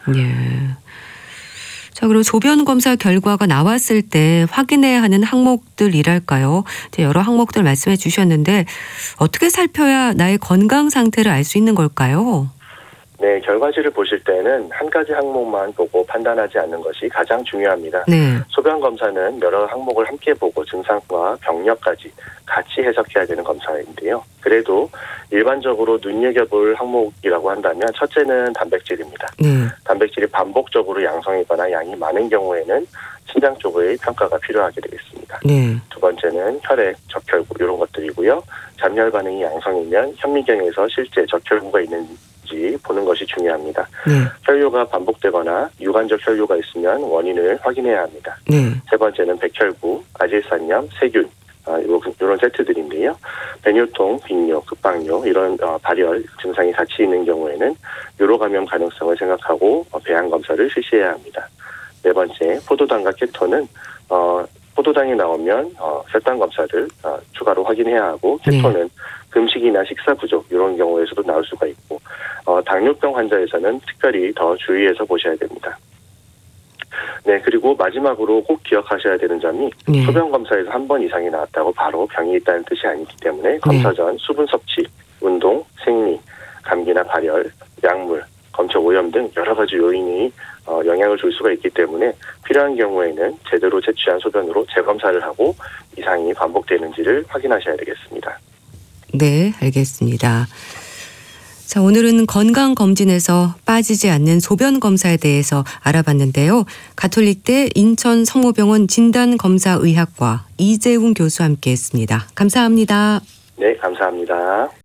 예. 자, 그리고 소변 검사 결과가 나왔을 때 확인해야 하는 항목들이랄까요? 여러 항목들 말씀해 주셨는데 어떻게 살펴야 나의 건강 상태를 알 수 있는 걸까요? 네, 결과지를 보실 때는 한 가지 항목만 보고 판단하지 않는 것이 가장 중요합니다. 네. 소변 검사는 여러 항목을 함께 보고 증상과 병력까지 같이 해석해야 되는 검사인데요. 그래도 일반적으로 눈여겨볼 항목이라고 한다면 첫째는 단백질입니다. 네. 단백질이 반복적으로 양성이거나 양이 많은 경우에는 신장 쪽의 평가가 필요하게 되겠습니다. 네. 두 번째는 혈액, 적혈구 이런 것들이고요. 잠열 반응이 양성이면 현미경에서 실제 적혈구가 있는지 보는 것이 중요합니다. 네. 혈뇨가 반복되거나 유관적 혈뇨가 있으면 원인을 확인해야 합니다. 네. 세 번째는 백혈구, 아질산염, 세균 이런 세트들인데요. 배뇨통, 빈뇨, 급박뇨 이런 발열 증상이 같이 있는 경우에는 요로 감염 가능성을 생각하고 배양 검사를 실시해야 합니다. 네 번째, 포도당과 케톤은 포도당이 나오면 혈당 검사를 추가로 확인해야 하고 케톤은 금식이나 식사 부족 이런 경우에서도 나올 수가 있고 당뇨병 환자에서는 특별히 더 주의해서 보셔야 됩니다. 네, 그리고 마지막으로 꼭 기억하셔야 되는 점이 소변 검사에서 한 번 이상이 나왔다고 바로 병이 있다는 뜻이 아니기 때문에 검사 전 수분 섭취, 운동, 생리, 감기나 발열, 약물, 검체 오염 등 여러 가지 요인이 영향을 줄 수가 있기 때문에 필요한 경우에는 제대로 채취한 소변으로 재검사를 하고 이상이 반복되는지를 확인하셔야 되겠습니다. 네, 알겠습니다. 자, 오늘은 건강검진에서 빠지지 않는 소변 검사에 대해서 알아봤는데요. 가톨릭대 인천 성모병원 진단검사의학과 이재웅 교수와 함께했습니다. 감사합니다. 네, 감사합니다.